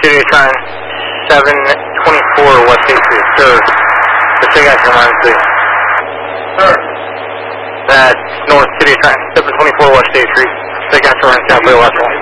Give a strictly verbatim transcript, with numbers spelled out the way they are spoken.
City Trenton, seven twenty-four West eighth Street. Sir, the City Guys emergency. Sir. That's North City Trenton, seven twenty-four West eighth Street. City Guys emergency, South West one.